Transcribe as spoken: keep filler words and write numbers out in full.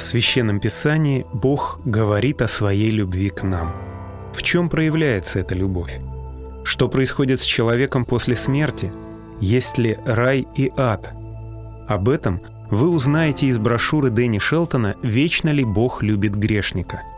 Священном Писании Бог говорит о своей любви к нам. В чем проявляется эта любовь? Что происходит с человеком после смерти? Есть ли рай и ад? Об этом вы узнаете из брошюры Дэнни Шелтона «Вечно ли Бог любит грешника?».